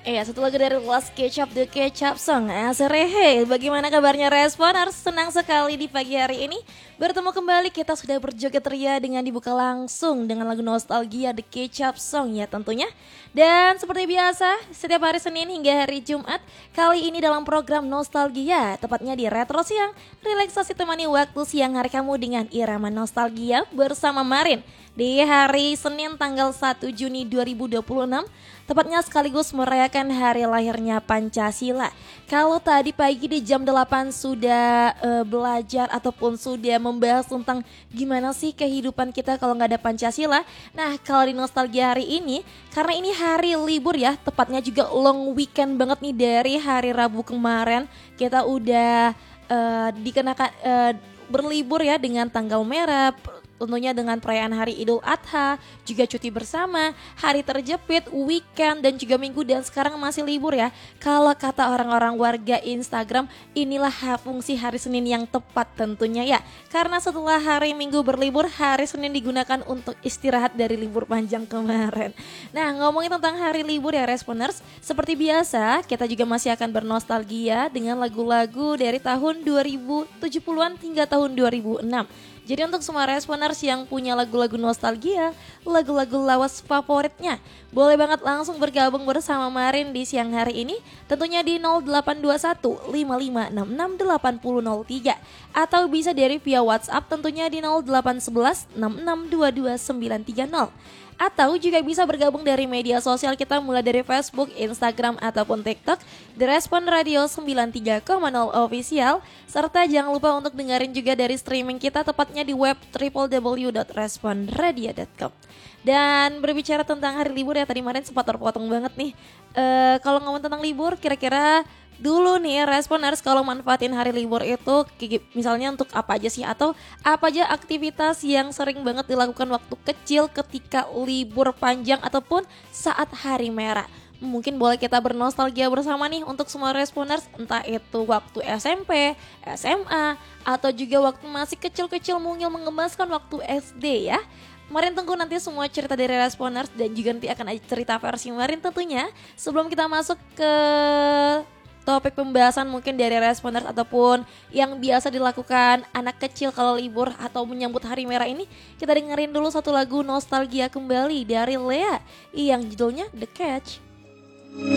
Iya, satu lagu dari Last Ketchup, The Ketchup Song. Aserehe, bagaimana kabarnya Responers? Senang sekali di pagi hari ini bertemu kembali. Kita sudah berjoget ria dengan dibuka langsung dengan lagu nostalgia The Ketchup Song ya tentunya. Dan seperti biasa, setiap hari Senin hingga hari Jumat, kali ini dalam program Nostalgia, tepatnya di Retro Siang, relaksasi temani waktu siang hari kamu dengan irama nostalgia bersama Marin. Di hari Senin tanggal 1 Juni 2026, tepatnya sekaligus merayakan hari lahirnya Pancasila. Kalau tadi pagi di jam 8 sudah belajar ataupun sudah membahas tentang gimana sih kehidupan kita kalau nggak ada Pancasila. Nah, kalau di nostalgia hari ini, karena ini hari libur ya, tepatnya juga long weekend banget nih dari hari Rabu kemarin. Kita udah dikenakan berlibur ya dengan tanggal merah, tentunya dengan perayaan hari Idul Adha, juga cuti bersama, hari terjepit, weekend, dan juga minggu, dan sekarang masih libur ya. Kalau kata orang-orang warga Instagram, inilah fungsi hari Senin yang tepat tentunya ya. Karena setelah hari Minggu berlibur, hari Senin digunakan untuk istirahat dari libur panjang kemarin. Nah, ngomongin tentang hari libur ya Responers, seperti biasa kita juga masih akan bernostalgia dengan lagu-lagu dari tahun 2070-an hingga tahun 2006. Jadi untuk semua Responers yang punya lagu-lagu nostalgia, lagu-lagu lawas favoritnya, boleh banget langsung bergabung bersama Marin di siang hari ini, tentunya di 0821 5566 8003, atau bisa dari via WhatsApp tentunya di 0811 6622 930. Atau juga bisa bergabung dari media sosial kita mulai dari Facebook, Instagram, ataupun TikTok The Respon Radio 93,0 Official. Serta jangan lupa untuk dengerin juga dari streaming kita tepatnya di web www.responradio.com. Dan berbicara tentang hari libur ya, tadi kemarin sempat terpotong banget nih. Kalau ngomong tentang libur, kira-kira dulu nih Responers kalau manfaatin hari libur itu misalnya untuk apa aja sih, atau apa aja aktivitas yang sering banget dilakukan waktu kecil ketika libur panjang ataupun saat hari merah. Mungkin boleh kita bernostalgia bersama nih untuk semua Responers, entah itu waktu SMP, SMA, atau juga waktu masih kecil-kecil mungil mengemaskan waktu SD ya. Marin tunggu nanti semua cerita dari Responers, dan juga nanti akan ada cerita versi Marin tentunya. Sebelum kita masuk ke topik pembahasan mungkin dari Responers ataupun yang biasa dilakukan anak kecil kalau libur atau menyambut hari merah ini, kita dengerin dulu satu lagu nostalgia kembali dari Lea yang judulnya The Catch.